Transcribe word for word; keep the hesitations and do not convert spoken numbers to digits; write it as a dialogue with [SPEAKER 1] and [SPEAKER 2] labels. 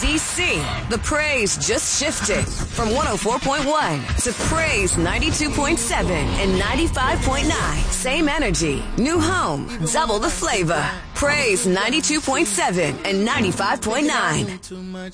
[SPEAKER 1] D C, the praise just shifted from one oh four point one to Praise ninety-two point seven and ninety-five point nine. Same energy, new home, double the flavor. Praise ninety-two point seven and ninety-five point nine.